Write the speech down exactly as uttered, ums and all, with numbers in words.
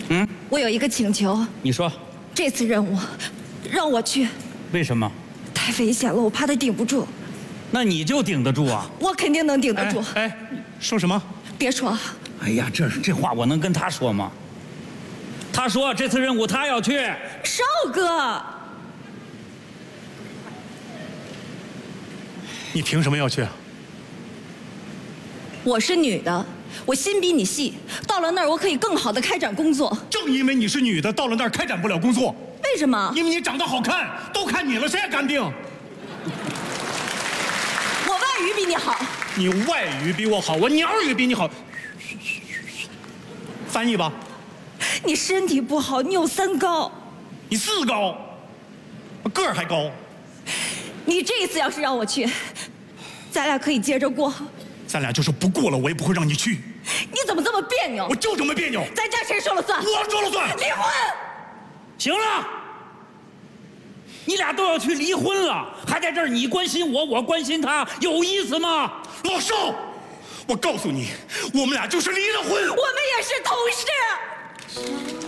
嗯， 我有一个请求， 你说， 这次任务让我去， 为什么？ 太危险了，我怕他顶不住。 那你就顶得住啊？ 我肯定能顶得住。 哎，哎说什么？ 别说， 哎呀，这这话我能跟他说吗？他说这次任务他要去。 少哥， 你凭什么要去啊？ 我是女的，我心比你细，到了那儿我可以更好的开展工作。 正因为你是女的，到了那儿开展不了工作。 为什么？ 因为你长得好看，都看你了，谁也敢顶。 我外语比你好。 你外语比我好，我鸟语比你好。翻译吧。 你身体不好，你有三高。 你四高，我个儿还高。 你这一次要是让我去，咱俩可以接着过。 咱俩就是不过了，我也不会让你去。 你怎么这么别扭？ 我就这么别扭。 咱家谁说了算？ 我说了算。 离婚。 行了，你俩都要去离婚了，还在这儿你关心我，我关心他，有意思吗？ 老邵，我告诉你，我们俩就是离了婚。 我们也是同事。